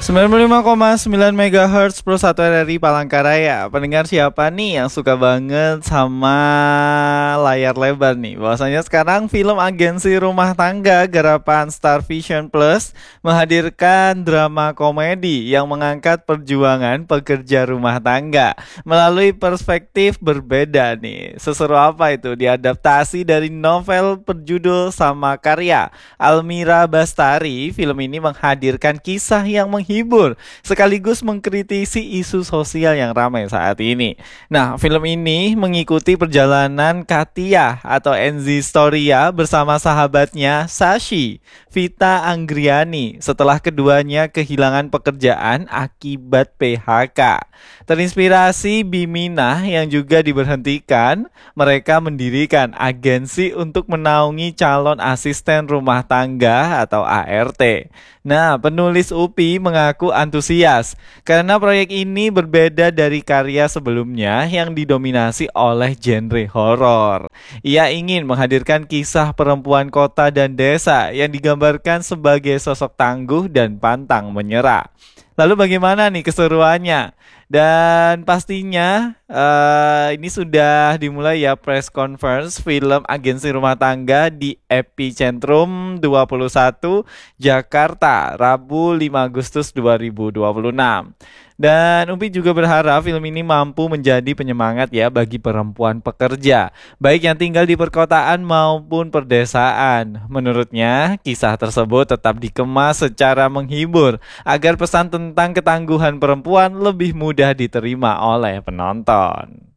95,9 MHz Pro 1 RRI Palangkaraya. Pendengar siapa nih yang suka banget sama layar lebar nih? Bahwasanya sekarang film Agensi Rumah Tangga garapan Star Vision Plus menghadirkan drama komedi yang mengangkat perjuangan pekerja rumah tangga melalui perspektif berbeda nih. Seseru apa itu? Diadaptasi dari novel berjudul sama karya Almira Bastari. Film ini menghadirkan kisah yang menghibur sekaligus mengkritisi isu sosial yang ramai saat ini. Nah, film ini mengikuti perjalanan Katia atau Enzi Storia bersama sahabatnya Sashi, Vita Anggriani, setelah keduanya kehilangan pekerjaan akibat PHK. Terinspirasi Biminah yang juga diberhentikan, mereka mendirikan agensi untuk menaungi calon asisten rumah tangga atau ART. Nah, penulis UPI mengaku antusias karena proyek ini berbeda dari karya sebelumnya yang didominasi oleh genre horor. Ia ingin menghadirkan kisah perempuan kota dan desa yang digambarkan sebagai sosok tangguh dan pantang menyerah. Lalu bagaimana nih keseruannya? Dan pastinya ini sudah dimulai ya press conference film Agensi Rumah Tangga di Epicentrum 21 Jakarta Rabu 5 Agustus 2026. Dan Upi juga berharap film ini mampu menjadi penyemangat ya bagi perempuan pekerja, baik yang tinggal di perkotaan maupun perdesaan. Menurutnya, kisah tersebut tetap dikemas secara menghibur agar pesan tentang ketangguhan perempuan lebih mudah diterima oleh penonton.